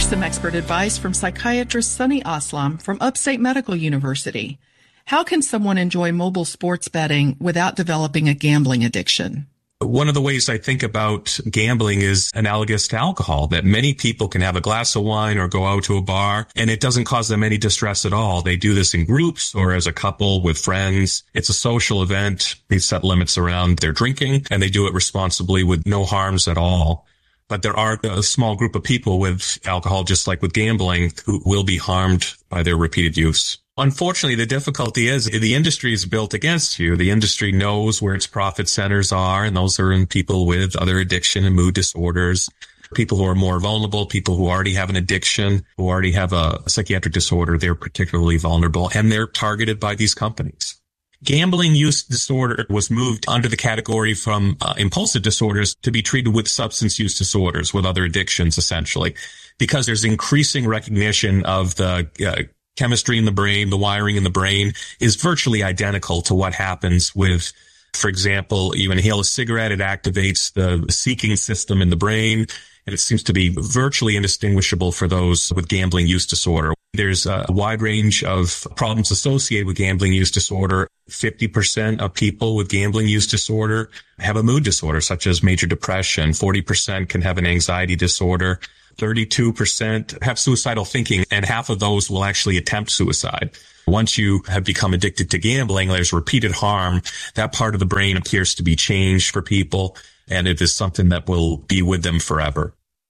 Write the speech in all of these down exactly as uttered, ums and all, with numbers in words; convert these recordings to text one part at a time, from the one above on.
Here's some expert advice from psychiatrist Sunny Aslam from Upstate Medical University. How can someone enjoy mobile sports betting without developing a gambling addiction? One of the ways I think about gambling is analogous to alcohol, that many people can have a glass of wine or go out to a bar and it doesn't cause them any distress at all. They do this in groups or as a couple with friends. It's a social event. They set limits around their drinking and they do it responsibly with no harms at all. But there are a small group of people with alcohol, just like with gambling, who will be harmed by their repeated use. Unfortunately, the difficulty is the industry is built against you. The industry knows where its profit centers are, and those are in people with other addiction and mood disorders, people who are more vulnerable, people who already have an addiction, who already have a psychiatric disorder. They're particularly vulnerable, and they're targeted by these companies. Gambling use disorder was moved under the category from uh, impulsive disorders to be treated with substance use disorders, with other addictions, essentially, because there's increasing recognition of the uh, chemistry in the brain, the wiring in the brain is virtually identical to what happens with, for example, you inhale a cigarette, it activates the seeking system in the brain, and it seems to be virtually indistinguishable for those with gambling use disorder. There's a wide range of problems associated with gambling use disorder. fifty percent of people with gambling use disorder have a mood disorder, such as major depression. forty percent can have an anxiety disorder. thirty-two percent have suicidal thinking, and half of those will actually attempt suicide. Once you have become addicted to gambling, there's repeated harm. That part of the brain appears to be changed for people, and it is something that will be with them forever.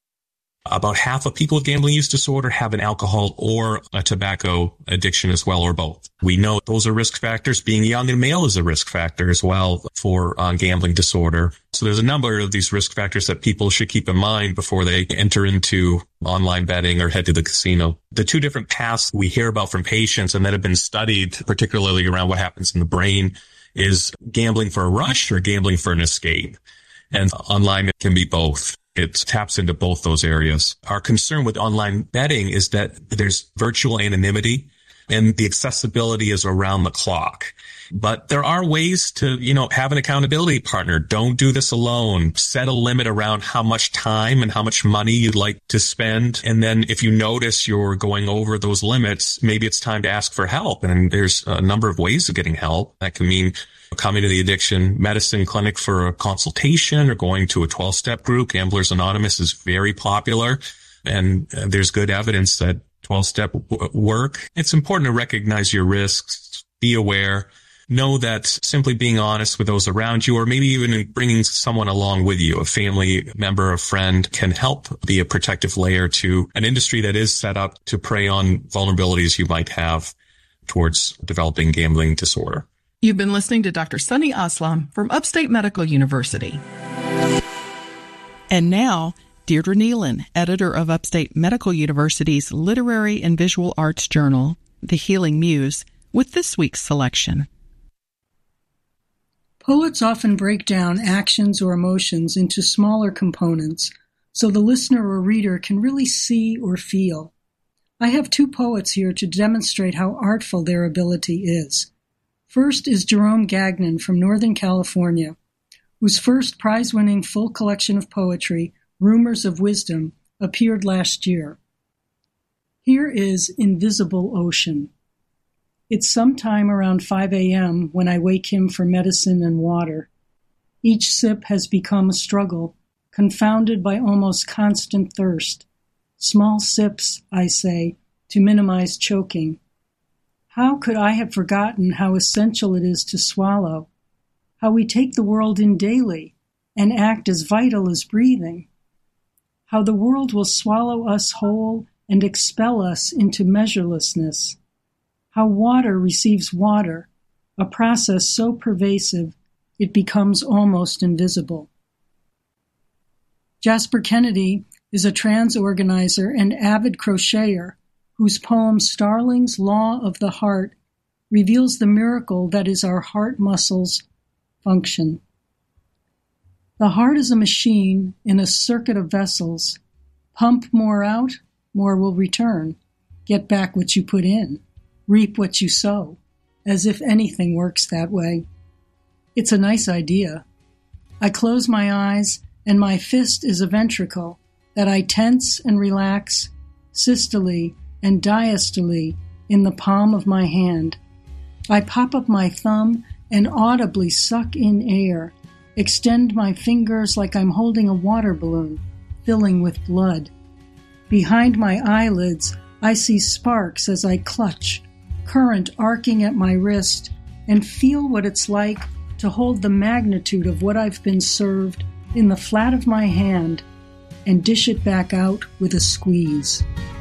About half of people with gambling use disorder have an alcohol or a tobacco addiction as well, or both. We know those are risk factors. Being young and male is a risk factor as well for uh, gambling disorder. So there's a number of these risk factors that people should keep in mind before they enter into online betting or head to the casino. The two different paths we hear about from patients and that have been studied, particularly around what happens in the brain, is gambling for a rush or gambling for an escape. And online it can be both. It taps into both those areas. Our concern with online betting is that there's virtual anonymity and the accessibility is around the clock. But there are ways to, you know, have an accountability partner. Don't do this alone. Set a limit around how much time and how much money you'd like to spend. And then if you notice you're going over those limits, maybe it's time to ask for help. And there's a number of ways of getting help. That can mean coming to the addiction medicine clinic for a consultation or going to a twelve-step group. Gamblers Anonymous is very popular, and there's good evidence that twelve-step w- work. It's important to recognize your risks, be aware, know that simply being honest with those around you, or maybe even bringing someone along with you, a family member, a friend, can help be a protective layer to an industry that is set up to prey on vulnerabilities you might have towards developing gambling disorder. You've been listening to Doctor Sunny Aslam from Upstate Medical University. And now, Deirdre Nealon, editor of Upstate Medical University's Literary and Visual Arts Journal, The Healing Muse, with this week's selection. Poets often break down actions or emotions into smaller components so the listener or reader can really see or feel. I have two poets here to demonstrate how artful their ability is. First is Jerome Gagnon from Northern California, whose first prize-winning full collection of poetry, Rumors of Wisdom, appeared last year. Here is Invisible Ocean. It's sometime around five a.m. when I wake him for medicine and water. Each sip has become a struggle, confounded by almost constant thirst. Small sips, I say, to minimize choking. How could I have forgotten how essential it is to swallow, how we take the world in daily and act as vital as breathing, how the world will swallow us whole and expel us into measurelessness, how water receives water, a process so pervasive it becomes almost invisible. Jasper Kennedy is a trans organizer and avid crocheter whose poem Starling's Law of the Heart reveals the miracle that is our heart muscles' function. The heart is a machine in a circuit of vessels. Pump more out, more will return. Get back what you put in. Reap what you sow, as if anything works that way. It's a nice idea. I close my eyes, and my fist is a ventricle that I tense and relax, systole, and diastole in the palm of my hand. I pop up my thumb and audibly suck in air, extend my fingers like I'm holding a water balloon, filling with blood. Behind my eyelids, I see sparks as I clutch, current arcing at my wrist, and feel what it's like to hold the magnitude of what I've been served in the flat of my hand and dish it back out with a squeeze.